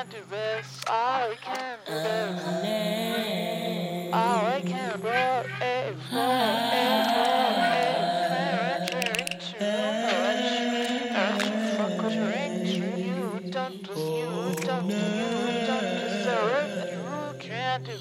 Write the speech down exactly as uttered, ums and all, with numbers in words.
can't do this. I can't do this. Oh, I can't roll a roll a roll a drink too much. And you fuck with drink too. You don't, you don't, you don't deserve. You can't do